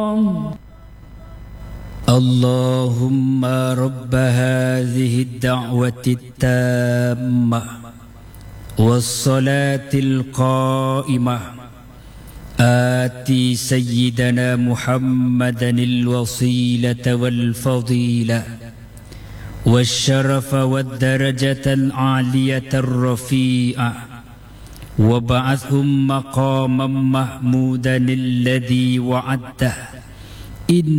اللهم رب هذه الدعوة التامة والصلاة القائمة آتي سيدنا محمدا الوصيلة والفضيلة والشرف والدرجة العالية الرفيعة وابعثهم مقاما محمودا الذي وعدته.